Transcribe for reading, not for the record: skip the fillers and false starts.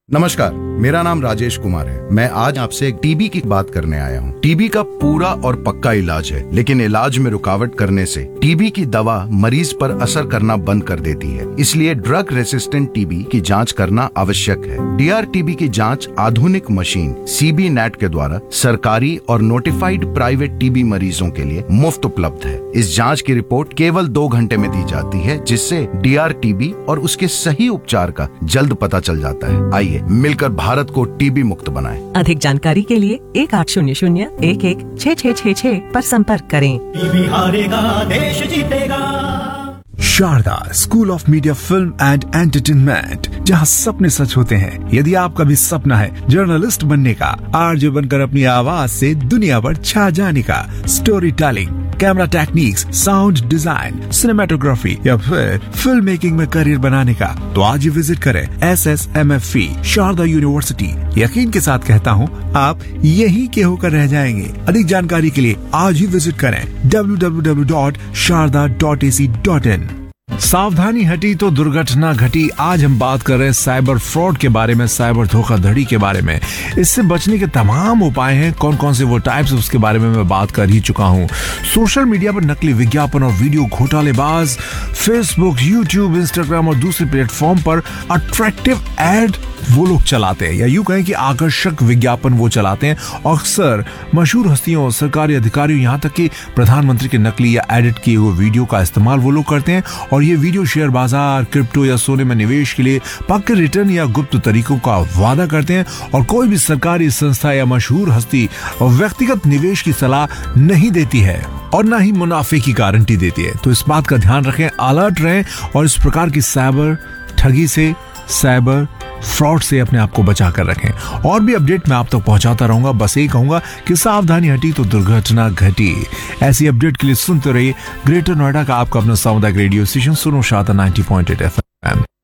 नमस्कार, मेरा नाम राजेश कुमार है। मैं आज आपसे एक टीबी की बात करने आया हूँ। टीबी का पूरा और पक्का इलाज है, लेकिन इलाज में रुकावट करने से टीबी की दवा मरीज पर असर करना बंद कर देती है। इसलिए ड्रग रेसिस्टेंट टीबी की जांच करना आवश्यक है। डीआर-टीबी की जांच आधुनिक मशीन सीबी नेट के द्वारा सरकारी और नोटिफाइड प्राइवेट टीबी मरीजों के लिए मुफ्त उपलब्ध है। इस जांच की रिपोर्ट केवल 2 घंटे में दी जाती है, जिससे डीआर-टीबी और उसके सही उपचार का जल्द पता चल जाता है। आइए मिलकर भारत को टीबी मुक्त बनाएं। अधिक जानकारी के लिए 1800-11-6666 पर संपर्क करें। टीबी हारेगा, देश जीतेगा। Sharda school of media film and entertainment, जहां सपने सच होते हैं। यदि आपका भी सपना है जर्नलिस्ट बनने का, आरजे बनकर अपनी आवाज से दुनिया पर छा जाने का, story telling, camera techniques, sound design, cinematography या फिर फिल्म मेकिंग में करियर बनाने का, तो आज ही विजिट करें SSMFE शारदा यूनिवर्सिटी। यकीन के साथ कहता हूँ, आप यहीं के होकर रह जाएंगे। अधिक जानकारी के लिए आज ही विजिट करें www.sharda.ac.in। सावधानी हटी तो दुर्घटना घटी। आज हम बात कर रहे हैं साइबर फ्रॉड के बारे में, साइबर धोखाधड़ी के बारे में। इससे बचने के तमाम उपाय हैं। कौन कौन से वो टाइप्स, उसके बारे में मैं बात कर ही चुका हूं। सोशल मीडिया पर नकली विज्ञापन और वीडियो घोटालेबाज फेसबुक, यूट्यूब, इंस्टाग्राम और दूसरे प्लेटफॉर्म पर अट्रैक्टिव एड वो लोग चलाते हैं, या यूं कहें कि आकर्षक विज्ञापन वो चलाते हैं। अक्सर मशहूर हस्तियों, सरकारी अधिकारियों, यहाँ तक कि प्रधानमंत्री के नकली या एडिट किए हुए वीडियो का इस्तेमाल वो लोग करते हैं। और ये वीडियो शेयर बाजार, क्रिप्टो या सोने में निवेश के लिए पक्के रिटर्न या गुप्त तरीकों का वादा करते हैं। और कोई भी सरकारी संस्था या मशहूर हस्ती व्यक्तिगत निवेश की सलाह नहीं देती है और न ही मुनाफे की गारंटी देती है। तो इस बात का ध्यान रखें, अलर्ट रहें और इस प्रकार की साइबर ठगी से, साइबर फ्रॉड से अपने आप को बचा कर रखें। और भी अपडेट मैं आप तक पहुंचाता रहूंगा। बस यही कहूंगा कि सावधानी हटी तो दुर्घटना घटी। ऐसी अपडेट के लिए सुनते रहिए ग्रेटर नोएडा का आपका अपना सामुदायिक रेडियो स्टेशन सुनो शारदा 90.8 FM।